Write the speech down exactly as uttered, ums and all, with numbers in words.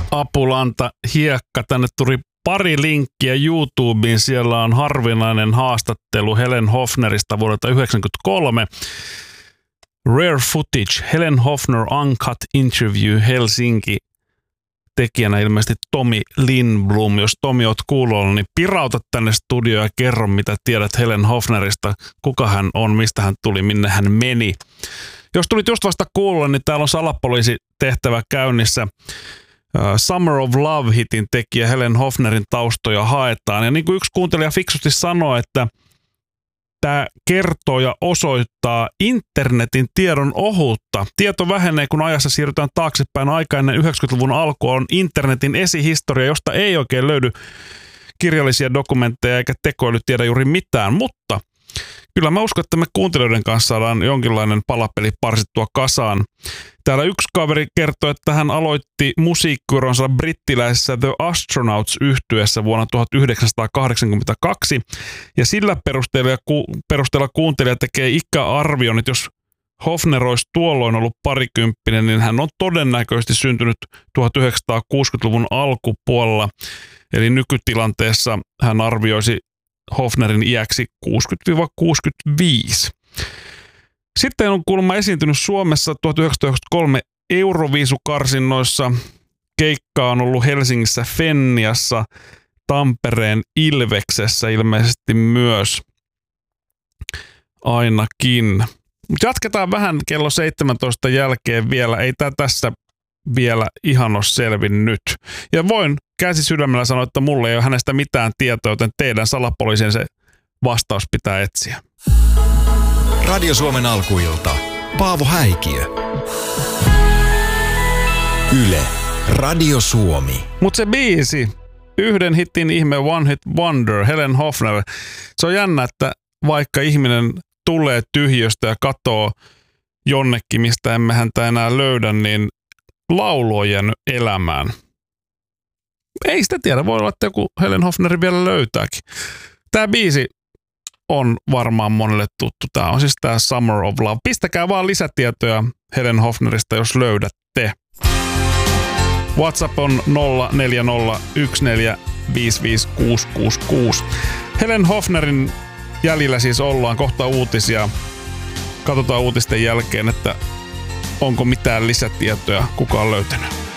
Apulanta hiekka. Tänne tuli pari linkkiä YouTubeen. Siellä on harvinainen haastattelu Helen Hofnerista vuodelta yhdeksänkymmentäkolme. Rare footage, Helen Hofner Uncut Interview Helsinki. Tekijänä ilmeisesti Tomi Lindblom. Jos Tomi oot kuulolla, niin pirauta tänne studioon ja kerro, mitä tiedät Helen Hofnerista, kuka hän on, mistä hän tuli, minne hän meni. Jos tulit just vasta kuulolla, niin täällä on salapoliisi tehtävä käynnissä. Summer of Love-hitin tekijä Helen Hofnerin taustoja haetaan. Ja niin kuin yksi kuuntelija fiksusti sanoi, että tämä kertoo ja osoittaa internetin tiedon ohuutta. Tieto vähenee, kun ajassa siirrytään taaksepäin. Aika ennen yhdeksänkymmentäluvun alkua on internetin esihistoria, josta ei oikein löydy kirjallisia dokumentteja eikä tekoäly tiedä juuri mitään. Mutta kyllä mä uskon, että me kuuntelijoiden kanssa saadaan jonkinlainen palapeli parsittua kasaan. Täällä yksi kaveri kertoi, että hän aloitti musiikkiuronsa brittiläisessä The Astronauts-yhtyeessä vuonna tuhatyhdeksänsataakahdeksankymmentäkaksi. Ja sillä perusteella, ku, perusteella kuuntelija tekee ikäarvion, että jos Hofner olisi tuolloin ollut parikymppinen, niin hän on todennäköisesti syntynyt tuhatyhdeksänsataakuusikymmentäluvun alkupuolella. Eli nykytilanteessa hän arvioisi Hofnerin iäksi kuusikymmentä kuusikymmentäviisi. Sitten on kuulemma esiintynyt Suomessa tuhatyhdeksänsataayhdeksänkymmentäkolme Euroviisukarsinnoissa. Keikka on ollut Helsingissä Fenniassa, Tampereen Ilveksessä ilmeisesti myös ainakin. Mutta jatketaan vähän kello seitsemäntoista jälkeen vielä. Ei tämä tässä vielä ihan ole selvinnyt. Ja voin käsi sydämellä sanoa, että mulle ei ole hänestä mitään tietoa, joten teidän salapoliisin se vastaus pitää etsiä. Radio Suomen alkuilta. Paavo Häikiö. Yle. Radio Suomi. Mut se biisi, yhden hitin ihme One Hit Wonder, Helen Hofner. Se on jännä, että vaikka ihminen tulee tyhjöstä ja katoo jonnekin, mistä emme häntä enää löydä, niin laulu on jäänyt elämään. Ei sitä tiedä, voi olla, että joku Helen Hofner vielä löytääkin. Tämä biisi on varmaan monelle tuttu. Tämä on siis tämä Summer of Love. Pistäkää vaan lisätietoja Helen Hofnerista, jos löydätte. WhatsApp on nolla neljä nolla yksi neljä viisi viisi kuusi kuusi kuusi. Helen Hofnerin jäljillä siis ollaan, kohta uutisia. Katsotaan uutisten jälkeen, että onko mitään lisätietoja, kuka on löytänyt.